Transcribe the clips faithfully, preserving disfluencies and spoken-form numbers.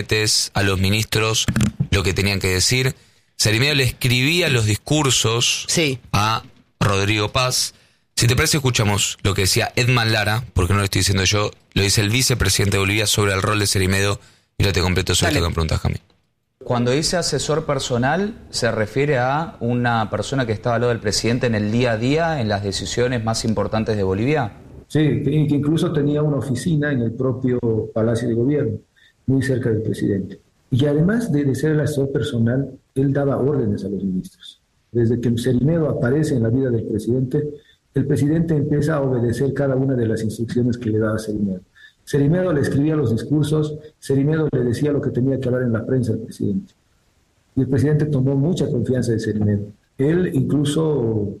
a los ministros lo que tenían que decir. Cerimedo le escribía los discursos sí. a Rodrigo Paz. Si te parece, escuchamos lo que decía Edman Lara, porque no lo estoy diciendo yo, lo dice el vicepresidente de Bolivia sobre el rol de Cerimedo, y lo te completo sobre esto que me preguntas, Jami. Cuando dice asesor personal, se refiere a una persona que estaba al lado del presidente en el día a día, en las decisiones más importantes de Bolivia. Sí, que incluso tenía una oficina en el propio Palacio de Gobierno, muy cerca del presidente. Y además de, de ser el asesor personal, él daba órdenes a los ministros. Desde que Cerimedo aparece en la vida del presidente, el presidente empieza a obedecer cada una de las instrucciones que le daba Cerimedo. Cerimedo le escribía los discursos, Cerimedo le decía lo que tenía que hablar en la prensa al presidente. Y el presidente tomó mucha confianza de Cerimedo. Él incluso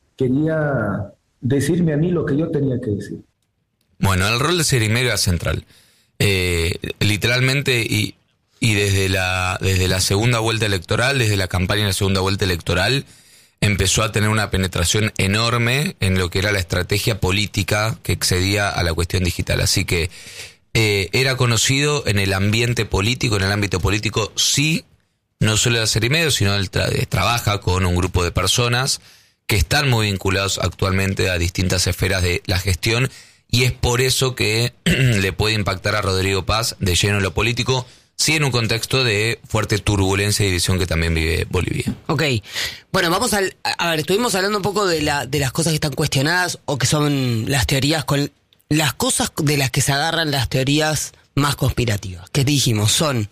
quería decirme a mí lo que yo tenía que decir. Bueno, el rol de Cerimedo era central. Eh, literalmente, y, y desde la, desde la segunda vuelta electoral, desde la campaña de la segunda vuelta electoral, empezó a tener una penetración enorme en lo que era la estrategia política que excedía a la cuestión digital. Así que eh, era conocido en el ambiente político, en el ámbito político, sí, no solo de Cerimedo, sino él tra- trabaja con un grupo de personas que están muy vinculados actualmente a distintas esferas de la gestión, y es por eso que le puede impactar a Rodrigo Paz de lleno en lo político, sí, en un contexto de fuerte turbulencia y división que también vive Bolivia. Ok. Bueno, vamos al, a ver, estuvimos hablando un poco de la de las cosas que están cuestionadas o que son las teorías, con las cosas de las que se agarran las teorías más conspirativas. Que dijimos, son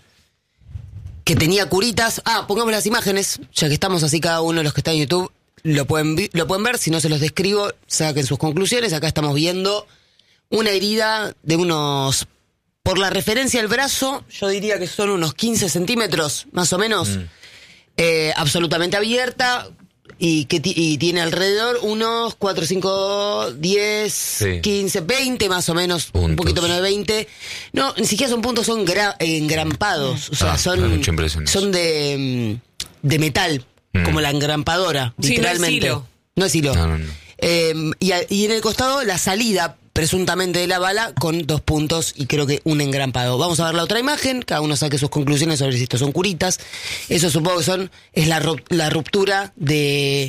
que tenía curitas. Ah, pongamos las imágenes, ya que estamos así cada uno de los que está en YouTube, lo pueden, lo pueden ver, si no se los describo, saquen sus conclusiones. Acá estamos viendo una herida de unos... Por la referencia al brazo, yo diría que son unos quince centímetros, más o menos, mm. eh, absolutamente abierta, y que t- y tiene alrededor unos cuatro, cinco, diez, sí. quince, veinte más o menos, puntos. Un poquito menos de veinte. No, ni siquiera son puntos, son gra- engrampados, o sea, ah, son, son de, de metal, mm. como la engrampadora, sí, literalmente. No es hilo. No es hilo. No, no, no. Eh, y, a, y en el costado la salida presuntamente de la bala con dos puntos y creo que un engrampado. Vamos a ver la otra imagen, cada uno saque sus conclusiones sobre si estos son curitas. Eso supongo que son es la, la ruptura de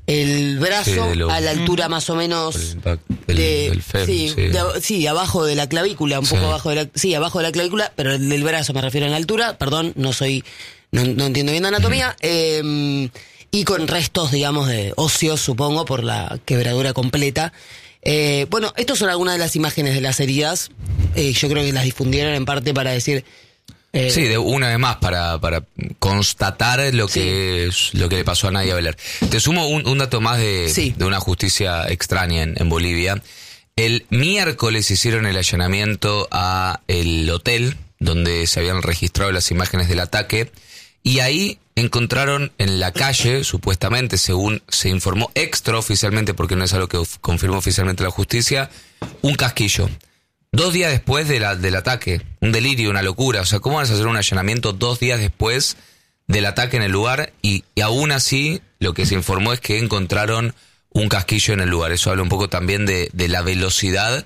el brazo, sí, lo, a la altura más o menos del, de, del fem, sí, sí. De, sí, abajo de la clavícula, un sí. poco abajo de la, sí, abajo de la clavícula, pero el del brazo me refiero en la altura, perdón, no soy, no, no entiendo bien de anatomía, mm. eh, y con restos, digamos, de óseos, supongo, por la quebradura completa. Eh, bueno, estas son algunas de las imágenes de las heridas. Eh, yo creo que las difundieron en parte para decir... Eh, sí, de una vez más, para, para constatar lo que, sí. lo que le pasó a Nadia Beler. Te sumo un, un dato más de, sí. de una justicia extraña en, en Bolivia. El miércoles hicieron el allanamiento a el hotel donde se habían registrado las imágenes del ataque, y ahí encontraron en la calle, supuestamente, según se informó extraoficialmente, porque no es algo que confirmó oficialmente la justicia, un casquillo. Dos días después de la, del ataque. Un delirio, una locura. O sea, ¿cómo vas a hacer un allanamiento dos días después del ataque en el lugar? Y, y aún así, lo que se informó es que encontraron un casquillo en el lugar. Eso habla un poco también de, de la velocidad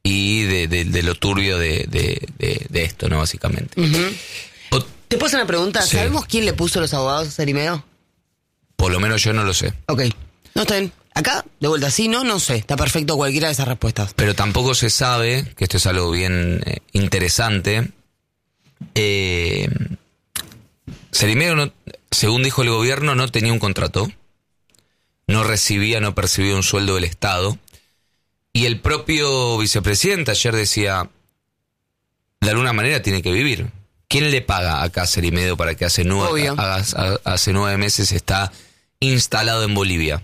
y de, de, de lo turbio de, de, de, de esto, ¿no? Básicamente. Uh-huh. ¿Te puedo hacer una pregunta? Sí. ¿Sabemos quién le puso los abogados a Cerimedo? Por lo menos yo no lo sé. Ok. No está bien. Acá, de vuelta, sí, no, no sé. Está perfecto cualquiera de esas respuestas. Pero tampoco se sabe, que esto es algo bien eh, interesante, eh, Cerimedo, no, según dijo el gobierno, no tenía un contrato, no recibía, no percibía un sueldo del Estado, y el propio vicepresidente ayer decía, de alguna manera tiene que vivir. ¿Quién le paga acá a Cerimedo para que hace nueve, hace, hace nueve meses está instalado en Bolivia?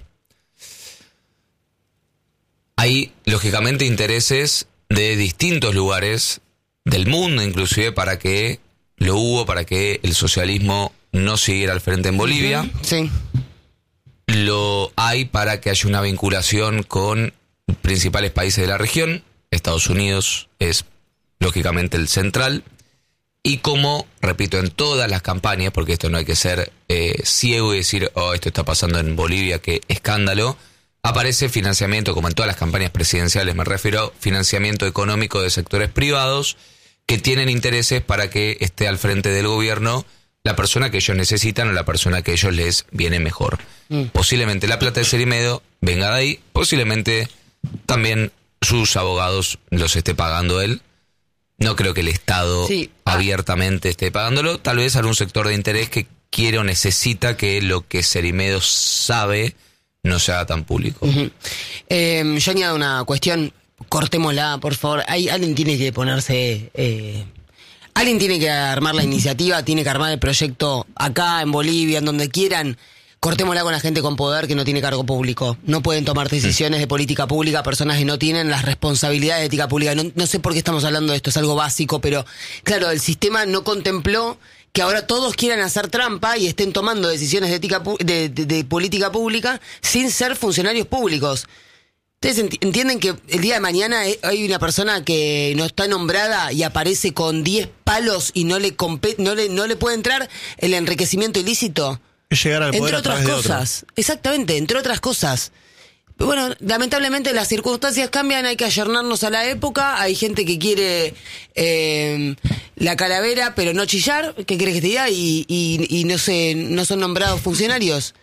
Hay, lógicamente, intereses de distintos lugares del mundo, inclusive, para que lo hubo, para que el socialismo no siguiera al frente en Bolivia. Sí. Lo hay para que haya una vinculación con principales países de la región. Estados Unidos es, lógicamente, el central. Y como, repito, en todas las campañas, porque esto no hay que ser eh, ciego y decir, oh, esto está pasando en Bolivia, qué escándalo, aparece financiamiento, como en todas las campañas presidenciales, me refiero, financiamiento económico de sectores privados que tienen intereses para que esté al frente del gobierno la persona que ellos necesitan o la persona que a ellos les viene mejor. Mm. Posiblemente la plata de Cerimedo venga de ahí, posiblemente también sus abogados los esté pagando él. No creo que el Estado sí. abiertamente esté pagándolo. Tal vez algún sector de interés que quiere o necesita que lo que Cerimedo sabe no se haga tan público. Uh-huh. Eh, yo añado una cuestión, cortémosla, por favor. Hay, alguien tiene que ponerse... Eh, alguien tiene que armar la iniciativa, tiene que armar el proyecto acá, en Bolivia, en donde quieran. Cortémosla con la gente con poder que no tiene cargo público. No pueden tomar decisiones de política pública personas que no tienen las responsabilidades de ética pública. No, no sé por qué estamos hablando de esto, es algo básico, pero claro, el sistema no contempló que ahora todos quieran hacer trampa y estén tomando decisiones de, ética, de, de, de política pública sin ser funcionarios públicos. ¿Ustedes entienden que el día de mañana hay una persona que no está nombrada y aparece con diez palos y no le, compet- no le, no le puede entrar el enriquecimiento ilícito? Llegar al poder entre otras cosas, exactamente, entre otras cosas. Pero bueno, lamentablemente las circunstancias cambian, hay que ayornarnos a la época. Hay gente que quiere eh, la calavera, pero no chillar. ¿Qué querés que te diga? Y, y, y no sé, no son nombrados funcionarios.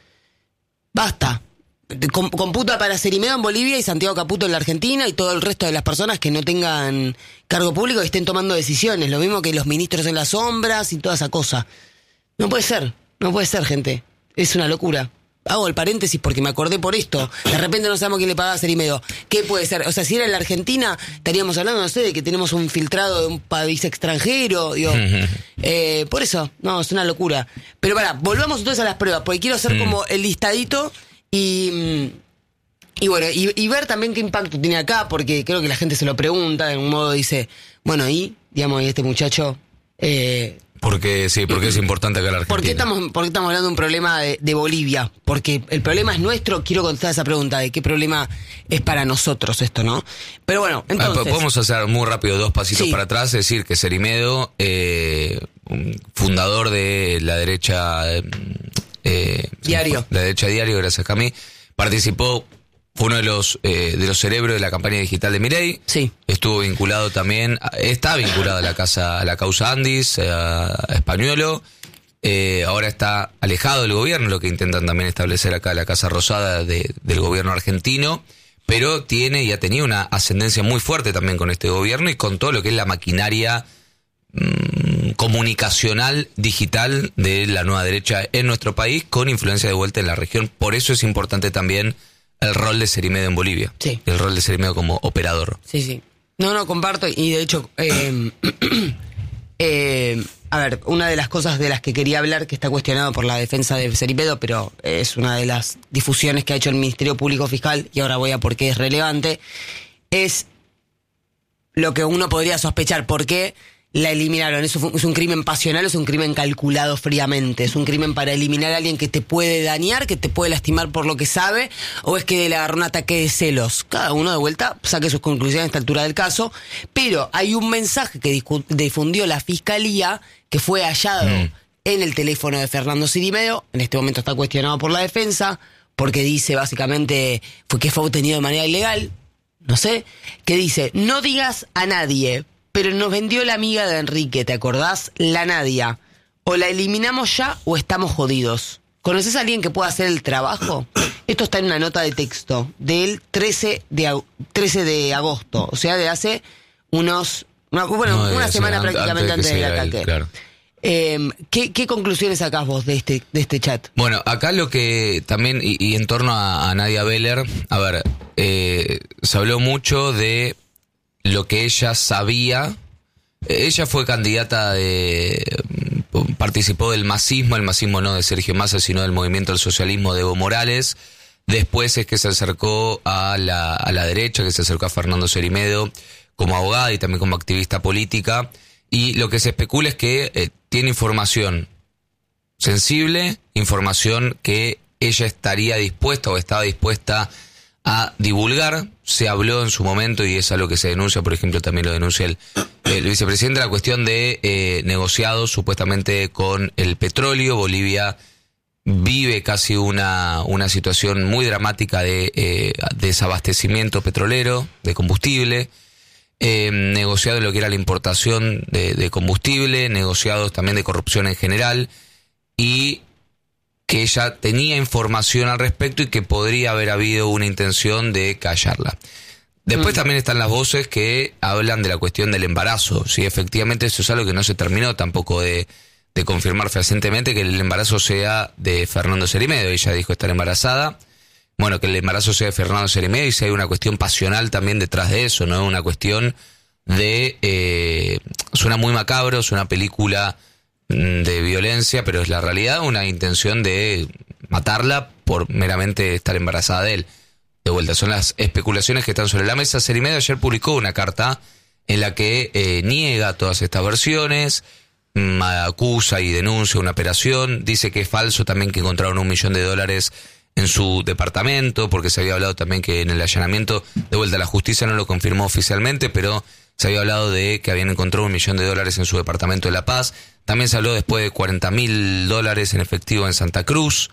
Basta. Computa para Cerimedo en Bolivia y Santiago Caputo en la Argentina y todo el resto de las personas que no tengan cargo público y estén tomando decisiones. Lo mismo que los ministros en las sombras y toda esa cosa. No puede ser. No puede ser, gente. Es una locura. Hago el paréntesis porque me acordé por esto. De repente no sabemos quién le paga a Cerimedo. ¿Qué puede ser? O sea, si era en la Argentina, estaríamos hablando, no sé, de que tenemos un filtrado de un país extranjero. Digo, eh, por eso, no, es una locura. Pero para, volvamos entonces a las pruebas, porque quiero hacer como el listadito y... Y bueno, y, y ver también qué impacto tiene acá, porque creo que la gente se lo pregunta, de algún modo dice, bueno, y, digamos, y este muchacho... Eh, Porque sí, porque es importante acá en la Argentina. ¿Por qué estamos, por qué estamos hablando de un problema de, de Bolivia? Porque el problema es nuestro. Quiero contestar esa pregunta de qué problema es para nosotros esto, ¿no? Pero bueno, entonces... Podemos hacer muy rápido dos pasitos sí. para atrás, es decir, que Cerimedo, eh, fundador de la derecha... Eh, Diario. La derecha Diario, gracias a mí, participó... Fue uno de los eh, de los cerebros de la campaña digital de Milei. Sí. Estuvo vinculado también, está vinculado a la casa, a la causa Andis, a, a Españuelo. Eh, ahora está alejado del gobierno, lo que intentan también establecer acá la Casa Rosada de, del gobierno argentino. Pero tiene y ha tenido una ascendencia muy fuerte también con este gobierno y con todo lo que es la maquinaria mmm, comunicacional digital de la nueva derecha en nuestro país, con influencia de vuelta en la región. Por eso es importante también el rol de Cerimedo en Bolivia. Sí. El rol de Cerimedo como operador. Sí, sí. No, no, comparto. Y de hecho, eh, eh, a ver, una de las cosas de las que quería hablar, que está cuestionado por la defensa de Cerimedo, pero es una de las difusiones que ha hecho el Ministerio Público Fiscal, y ahora voy a por qué es relevante, es lo que uno podría sospechar. ¿Por qué la eliminaron? ¿Es un, es un crimen pasional o es un crimen calculado fríamente? ¿Es un crimen para eliminar a alguien que te puede dañar, que te puede lastimar por lo que sabe? ¿O es que le agarró un ataque de celos? Cada uno de vuelta saque sus conclusiones a esta altura del caso. Pero hay un mensaje que discu- difundió la Fiscalía que fue hallado mm. en el teléfono de Fernando Cerimedo. En este momento está cuestionado por la defensa porque dice básicamente fue que fue obtenido de manera ilegal. No sé. Que dice, no digas a nadie, pero nos vendió la amiga de Enrique, ¿te acordás? La Nadia. O la eliminamos ya o estamos jodidos. ¿Conoces a alguien que pueda hacer el trabajo? Esto está en una nota de texto del trece de agosto. O sea, de hace unos... Una, bueno, no, una semana antes, prácticamente antes, antes del ataque. Él, claro. eh, ¿qué, ¿Qué conclusiones sacás vos de este, de este chat? Bueno, acá lo que también, y, y en torno a, a Nadia Beller, a ver, eh, se habló mucho de lo que ella sabía. Ella fue candidata de... participó del masismo, el masismo no de Sergio Massa, sino del movimiento del socialismo de Evo Morales. Después es que se acercó a la, a la derecha, que se acercó a Fernando Cerimedo como abogada y también como activista política. Y lo que se especula es que eh, tiene información sensible, información que ella estaría dispuesta o estaba dispuesta a divulgar. Se habló en su momento, y es algo que se denuncia, por ejemplo, también lo denuncia el, el vicepresidente, la cuestión de eh, negociados supuestamente con el petróleo. Bolivia vive casi una, una situación muy dramática de eh, desabastecimiento petrolero, de combustible. eh, negociado lo que era la importación de, de combustible, negociados también de corrupción en general, y que ella tenía información al respecto y que podría haber habido una intención de callarla. Después mm. también están las voces que hablan de la cuestión del embarazo. Sí, efectivamente eso es algo que no se terminó tampoco de, de confirmar fehacientemente, que el embarazo sea de Fernando Cerime. Ella dijo estar embarazada. Bueno, que el embarazo sea de Fernando Cerime, y si hay una cuestión pasional también detrás de eso, ¿no? Una cuestión de... Eh, suena muy macabro, es una película de violencia, pero es la realidad, una intención de matarla por meramente estar embarazada de él. De vuelta, son las especulaciones que están sobre la mesa. Cerime ayer publicó una carta en la que eh, niega todas estas versiones, mm, acusa y denuncia una operación, dice que es falso también que encontraron un millón de dólares en su departamento, porque se había hablado también que en el allanamiento, de vuelta, la justicia no lo confirmó oficialmente, pero se había hablado de que habían encontrado un millón de dólares en su departamento de La Paz. También se habló después de cuarenta mil dólares en efectivo en Santa Cruz.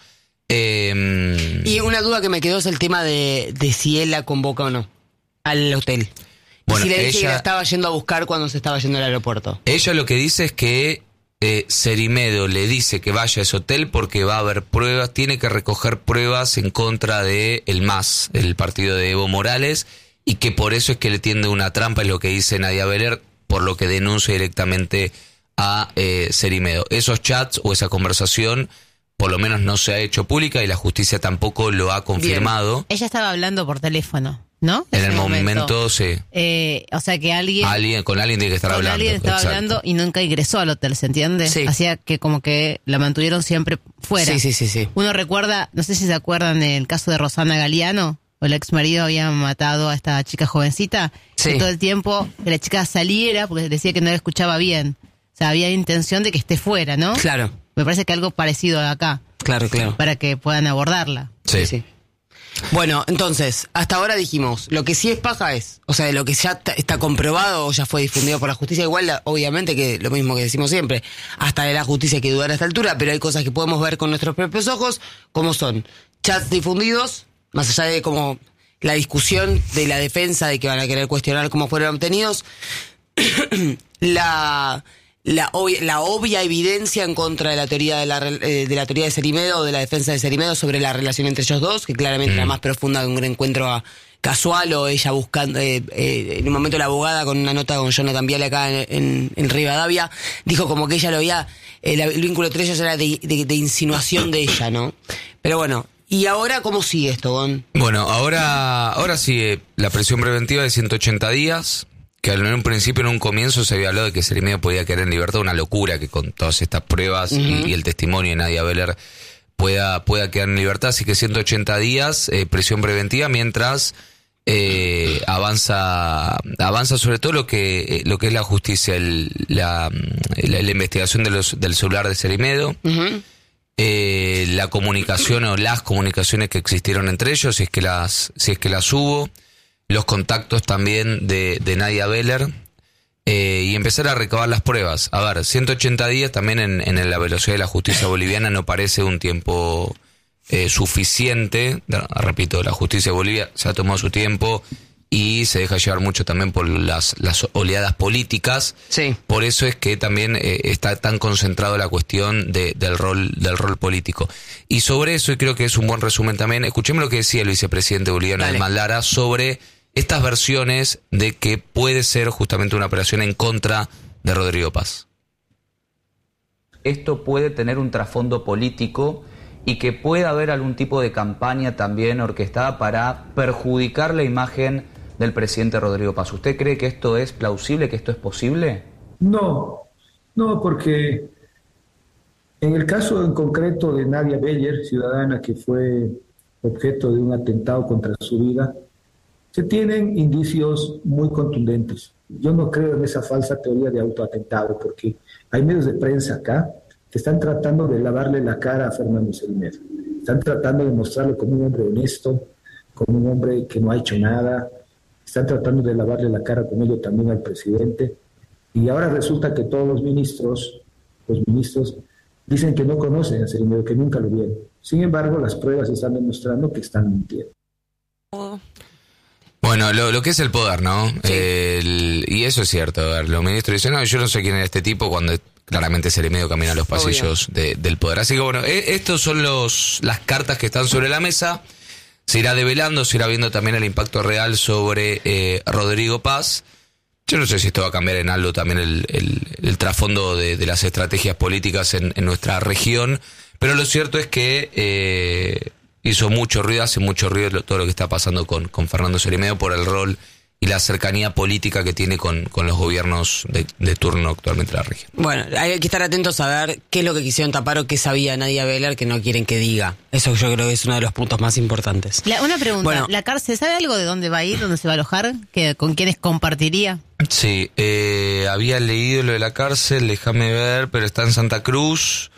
Eh, y una duda que me quedó es el tema de, de si él la convoca o no al hotel. Bueno, y si le dice ella, que la estaba yendo a buscar cuando se estaba yendo al aeropuerto. Ella lo que dice es que eh, Cerimedo le dice que vaya a ese hotel porque va a haber pruebas, tiene que recoger pruebas en contra de el M A S, el partido de Evo Morales, y que por eso es que le tiende una trampa, es lo que dice Nadia Beller, por lo que denuncia directamente a eh, Cerimedo. Esos chats o esa conversación por lo menos no se ha hecho pública y la justicia tampoco lo ha confirmado. Bien. Ella estaba hablando por teléfono, ¿no? En el momento, momento sí. Eh, o sea que alguien... alguien... Con alguien tiene que estar con hablando. Alguien estaba exacto. hablando y nunca ingresó al hotel, ¿se entiende? Sí. Hacía que como que la mantuvieron siempre fuera. Sí, sí, sí, sí. Uno recuerda, no sé si se acuerdan del caso de Rosana Galeano, o el ex marido había matado a esta chica jovencita, sí. y todo el tiempo que la chica saliera porque decía que no la escuchaba bien. O sea, había intención de que esté fuera, ¿no? Claro. Me parece que algo parecido acá. Claro, claro. Para que puedan abordarla. Sí. sí, sí. Bueno, entonces, hasta ahora dijimos, lo que sí es paja es, o sea, lo que ya está comprobado o ya fue difundido por la justicia, igual, obviamente, que lo mismo que decimos siempre, hasta de la justicia hay que dudar a esta altura, pero hay cosas que podemos ver con nuestros propios ojos, como son chats difundidos, más allá de como la discusión de la defensa de que van a querer cuestionar cómo fueron obtenidos, la... La obvia, la obvia evidencia en contra de la teoría de la, eh, de la teoría de Cerimedo o de la defensa de Cerimedo sobre la relación entre ellos dos, que claramente mm. era más profunda de un encuentro casual o ella buscando, eh, eh, en un momento la abogada con una nota con Jonathan Viale acá en, en, en Rivadavia, dijo como que ella lo veía, eh, el vínculo entre ellos era de, de, de insinuación de ella, ¿no? Pero bueno, ¿y ahora cómo sigue esto, Gon? Bueno, ahora, ahora sigue la prisión preventiva de ciento ochenta días. Que en un principio, en un comienzo, se había hablado de que Cerimedo podía quedar en libertad, una locura que con todas estas pruebas uh-huh. y, y el testimonio de Nadia Beller pueda, pueda quedar en libertad. Así que ciento ochenta días, eh, prisión preventiva, mientras eh, avanza avanza sobre todo lo que lo que es la justicia, el, la, la, la investigación de los, del celular de Cerimedo, uh-huh. eh, la comunicación o las comunicaciones que existieron entre ellos, si es que las, si es que las hubo, los contactos también de, de Nadia Beller, eh, y empezar a recabar las pruebas. A ver, ciento ochenta días también en, en la velocidad de la justicia boliviana no parece un tiempo eh, suficiente. Repito, la justicia de Bolivia se ha tomado su tiempo y se deja llevar mucho también por las, las oleadas políticas. Sí. Por eso es que también eh, está tan concentrado la cuestión de, del rol del rol político. Y sobre eso, y creo que es un buen resumen también, escuchemos lo que decía el vicepresidente boliviano Edmar Lara sobre estas versiones de que puede ser justamente una operación en contra de Rodrigo Paz. Esto puede tener un trasfondo político y que puede haber algún tipo de campaña también orquestada para perjudicar la imagen del presidente Rodrigo Paz. ¿Usted cree que esto es plausible, que esto es posible? No, no, porque en el caso en concreto de Nadia Beller, ciudadana que fue objeto de un atentado contra su vida, se tienen indicios muy contundentes. Yo no creo en esa falsa teoría de autoatentado, porque hay medios de prensa acá que están tratando de lavarle la cara a Fernando Cerimedo. Están tratando de mostrarlo como un hombre honesto, como un hombre que no ha hecho nada. Están tratando de lavarle la cara con ello también al presidente. Y ahora resulta que todos los ministros, los ministros, dicen que no conocen a Cerimedo, que nunca lo vieron. Sin embargo, las pruebas están demostrando que están mintiendo. Bueno, Bueno, lo, lo que es el poder, ¿no? Sí. El, y eso es cierto. A ver, los ministros dicen, no, yo no sé quién era este tipo, cuando claramente se le medio camina los pasillos de, del poder. Así que bueno, eh, estos son los las cartas que están sobre la mesa. Se irá develando, se irá viendo también el impacto real sobre eh, Rodrigo Paz. Yo no sé si esto va a cambiar en algo también el, el, el trasfondo de, de las estrategias políticas en, en nuestra región, pero lo cierto es que eh, hizo mucho ruido, hace mucho ruido todo lo que está pasando con, con Fernando Ceremeo por el rol y la cercanía política que tiene con, con los gobiernos de, de turno actualmente en la región. Bueno, hay que estar atentos a ver qué es lo que quisieron tapar o qué sabía Nadia Beler que no quieren que diga. Eso yo creo que es uno de los puntos más importantes. La, una pregunta, bueno, ¿la cárcel sabe algo de dónde va a ir, dónde se va a alojar? ¿Que, ¿Con quiénes compartiría? Sí, eh, había leído lo de la cárcel, déjame ver, pero está en Santa Cruz.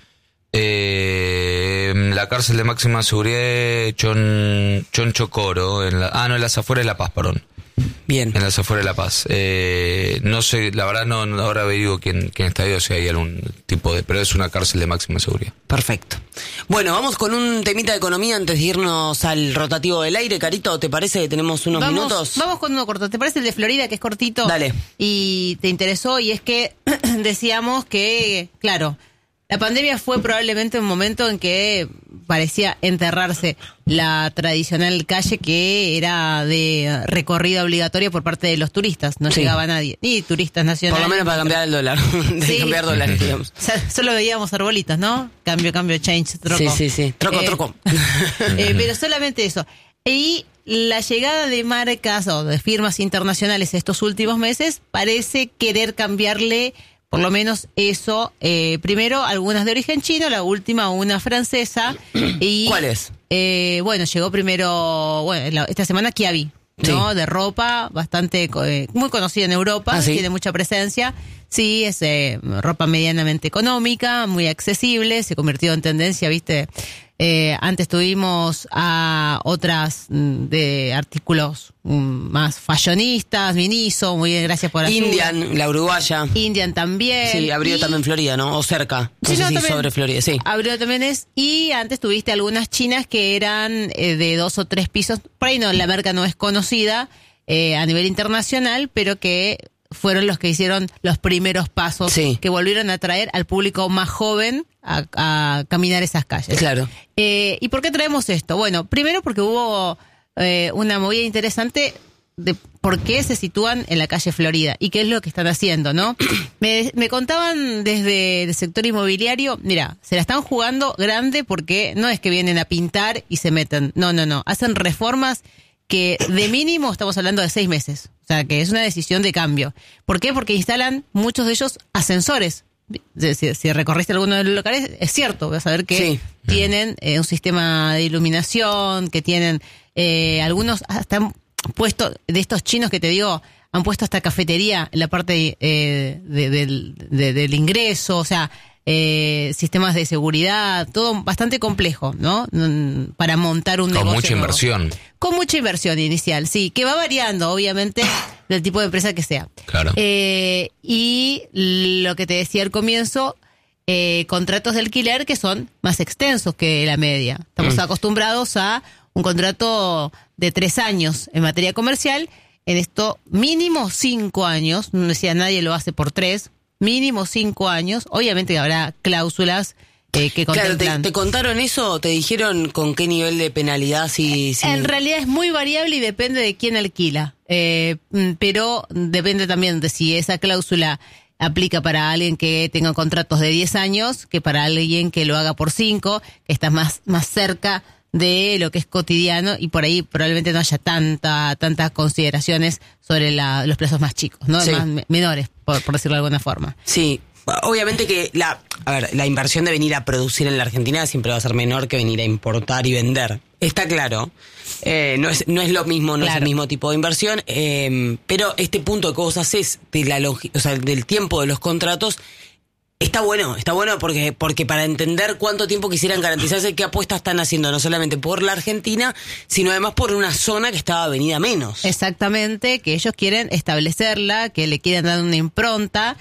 Eh, la cárcel de máxima seguridad Chon, Chonchocoro, en la, ah, no, en las afueras de La Paz, perdón. Bien. En las afueras de La Paz. Eh, no sé, la verdad no, no ahora averiguo quién, quién está ahí o si hay algún tipo de... Pero es una cárcel de máxima seguridad. Perfecto. Bueno, vamos con un temita de economía antes de irnos al rotativo del aire. Carito, ¿te parece que tenemos unos vamos, minutos? Vamos con uno corto. ¿Te parece el de Florida, que es cortito? Dale. Y te interesó, y es que decíamos que, claro, la pandemia fue probablemente un momento en que parecía enterrarse la tradicional calle que era de recorrida obligatoria por parte de los turistas. No sí. llegaba nadie, ni turistas nacionales. Por lo menos para cambiar el dólar, de sí. cambiar dólares, digamos. O sea, solo veíamos arbolitos, ¿no? Cambio, cambio, change, troco. Sí, sí, sí. Troco, eh, troco. eh, pero solamente eso. Y la llegada de marcas o de firmas internacionales estos últimos meses parece querer cambiarle... Por lo menos eso, eh, primero algunas de origen chino, la última una francesa. Y, ¿cuál es? Eh, bueno, llegó primero, bueno, la, esta semana Kiabi, ¿no? Sí. De ropa, bastante, eh, muy conocida en Europa, ¿Ah, sí? Tiene mucha presencia. Sí, es eh, ropa medianamente económica, muy accesible, se convirtió en tendencia, ¿viste? Eh, antes tuvimos a otras mm, de artículos mm, más fashionistas, Miniso, muy bien, gracias por la Indian, ayuda. la uruguaya. Indian también. Sí, abrió y, también Florida, ¿no? O cerca. No sí, sé no, si también, sobre Florida, sí. Abrió también es. Y antes tuviste algunas chinas que eran eh, de dos o tres pisos. Por ahí no, la marca no es conocida eh, a nivel internacional, pero que fueron los que hicieron los primeros pasos, sí. que volvieron a traer al público más joven a, a caminar esas calles. Claro. Eh, ¿Y por qué traemos esto? Bueno, primero porque hubo eh, una movida interesante de por qué se sitúan en la calle Florida y qué es lo que están haciendo, ¿no? me, me contaban desde el sector inmobiliario, mira, se la están jugando grande porque no es que vienen a pintar y se meten, no, no, no, hacen reformas que de mínimo estamos hablando de seis meses. O sea, que es una decisión de cambio. ¿Por qué? Porque instalan muchos de ellos ascensores. Si, si recorriste alguno de los locales, es cierto, vas a ver que sí. tienen eh, un sistema de iluminación, que tienen eh, algunos hasta han puesto, de estos chinos que te digo, han puesto hasta cafetería en la parte eh, de, de, de, del ingreso, o sea, eh, sistemas de seguridad, todo bastante complejo, ¿no? Para montar un Con negocio mucha nuevo. inversión. Con mucha inversión inicial, sí, que va variando, obviamente, del tipo de empresa que sea. Claro. Eh, y lo que te decía al comienzo, eh, contratos de alquiler que son más extensos que la media. Estamos mm. acostumbrados a un contrato de tres años en materia comercial. En esto, mínimo cinco años, no decía nadie lo hace por tres, mínimo cinco años. Obviamente habrá cláusulas eh, que contemplan. Claro, ¿te, ¿te contaron eso? ¿Te dijeron con qué nivel de penalidad? Si, si... En realidad es muy variable y depende de quién alquila. Eh, pero depende también de si esa cláusula aplica para alguien que tenga contratos de diez años que para alguien que lo haga por cinco, que está más, más cerca de lo que es cotidiano y por ahí probablemente no haya tanta tantas consideraciones sobre la, los plazos más chicos, ¿no? Sí. Más menores, por, por decirlo de alguna forma. Sí, obviamente que la, a ver, la inversión de venir a producir en la Argentina siempre va a ser menor que venir a importar y vender. Está claro. Eh, no es no es lo mismo, no claro. es el mismo tipo de inversión, eh, pero este punto que vos haces de la longi- o sea, del tiempo de los contratos está bueno, está bueno porque porque para entender cuánto tiempo quisieran garantizarse, qué apuestas están haciendo, no solamente por la Argentina, sino además por una zona que estaba venida menos. Exactamente, que ellos quieren establecerla, que le quieren dar una impronta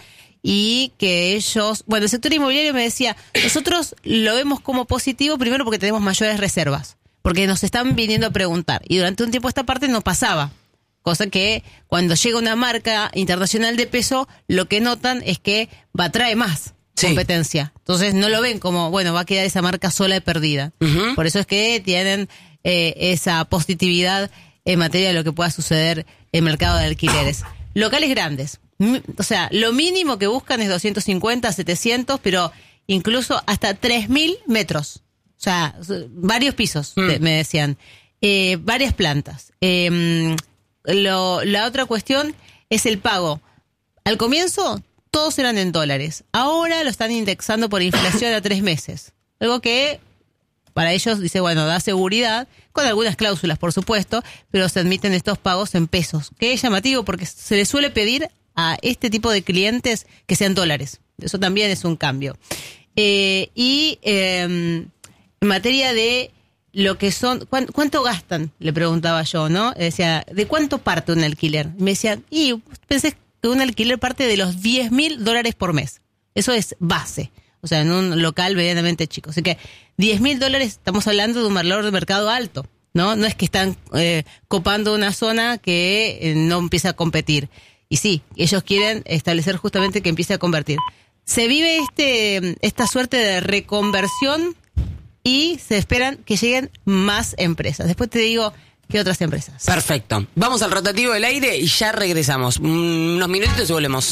y que ellos... Bueno, el sector inmobiliario me decía, nosotros lo vemos como positivo primero porque tenemos mayores reservas, porque nos están viniendo a preguntar y durante un tiempo esta parte no pasaba. Cosa que cuando llega una marca internacional de peso, lo que notan es que va a traer más sí. competencia. Entonces no lo ven como, bueno, va a quedar esa marca sola y perdida. Uh-huh. Por eso es que tienen eh, esa positividad en materia de lo que pueda suceder en el mercado de alquileres. Locales grandes. O sea, lo mínimo que buscan es doscientos cincuenta, setecientos, pero incluso hasta tres mil metros. O sea, varios pisos, mm. me decían. Eh, varias plantas. Eh, lo, la otra cuestión es el pago. Al comienzo, todos eran en dólares. Ahora lo están indexando por inflación a tres meses. Algo que para ellos, dice, bueno, da seguridad, con algunas cláusulas, por supuesto, pero se admiten estos pagos en pesos. Que es llamativo porque se les suele pedir a este tipo de clientes que sean dólares. Eso también es un cambio. Eh, y eh, en materia de lo que son, ¿cuánto, ¿cuánto gastan? Le preguntaba yo, ¿no? Decía, ¿de cuánto parte un alquiler? Me decían, y pensé que un alquiler parte de los diez mil dólares por mes. Eso es base. O sea, en un local medianamente chico. Así que diez mil dólares, estamos hablando de un valor de mercado alto, ¿no? No es que están eh, copando una zona que eh, no empieza a competir. Y sí, ellos quieren establecer justamente que empiece a convertir. Se vive este esta suerte de reconversión y se esperan que lleguen más empresas. Después te digo qué otras empresas. Perfecto. Vamos al rotativo del aire y ya regresamos. Mm, unos minutitos y volvemos.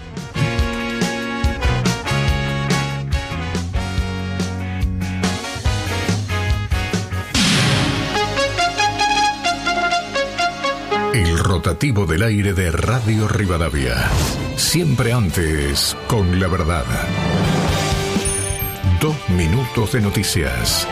El rotativo del aire de Radio Rivadavia. Siempre antes con la verdad. Dos minutos de noticias.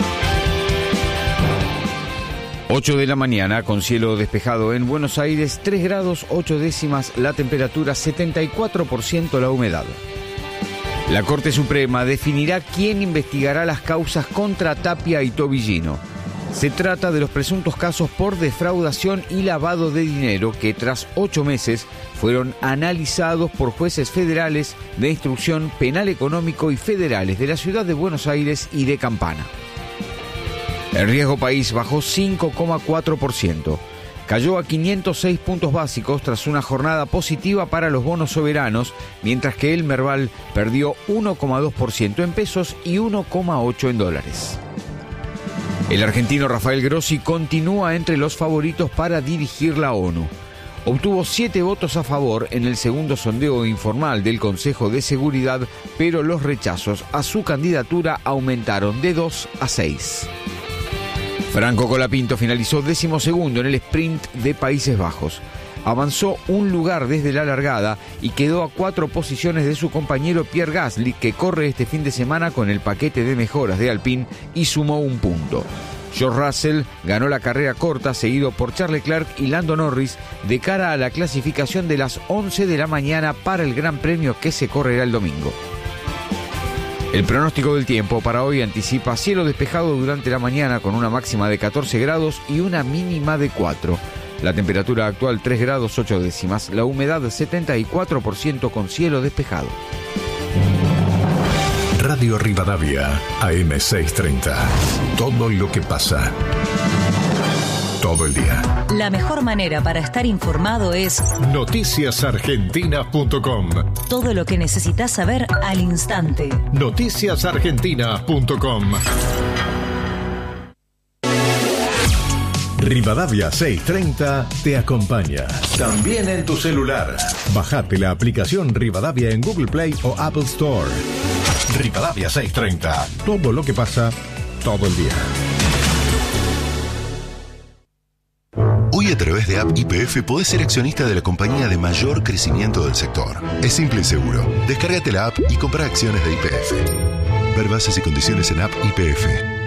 ocho de la mañana con cielo despejado en Buenos Aires, tres grados ocho décimas la temperatura, setenta y cuatro por ciento la humedad. La Corte Suprema definirá quién investigará las causas contra Tapia y Tobillino. Se trata de los presuntos casos por defraudación y lavado de dinero que tras ocho meses fueron analizados por jueces federales de instrucción penal económico y federales de la ciudad de Buenos Aires y de Campana. El riesgo país bajó cinco coma cuatro por ciento. Cayó a quinientos seis puntos básicos tras una jornada positiva para los bonos soberanos, mientras que el Merval perdió uno coma dos por ciento en pesos y uno coma ocho por ciento en dólares. El argentino Rafael Grossi continúa entre los favoritos para dirigir la ONU. Obtuvo siete votos a favor en el segundo sondeo informal del Consejo de Seguridad, pero los rechazos a su candidatura aumentaron de dos a seis. Franco Colapinto finalizó decimosegundo en el sprint de Países Bajos. Avanzó un lugar desde la largada y quedó a cuatro posiciones de su compañero Pierre Gasly, que corre este fin de semana con el paquete de mejoras de Alpine y sumó un punto. George Russell ganó la carrera corta, seguido por Charles Leclerc y Lando Norris, de cara a la clasificación de las once de la mañana para el Gran Premio que se correrá el domingo. El pronóstico del tiempo para hoy anticipa cielo despejado durante la mañana con una máxima de catorce grados y una mínima de cuatro. La temperatura actual tres grados ocho décimas, la humedad setenta y cuatro por ciento con cielo despejado. Radio Rivadavia, A M seiscientos treinta. Todo lo que pasa. Todo el día. La mejor manera para estar informado es noticias argentinas punto com. Todo lo que necesitas saber al instante. noticias argentinas punto com. Rivadavia seiscientos treinta te acompaña. También en tu celular. Bajate la aplicación Rivadavia en Google Play o Apple Store. Rivadavia seiscientos treinta. Todo lo que pasa, todo el día. Hoy a través de App Y P F podés ser accionista de la compañía de mayor crecimiento del sector. Es simple y seguro. Descárgate la app y compra acciones de Y P F. Ver bases y condiciones en App Y P F.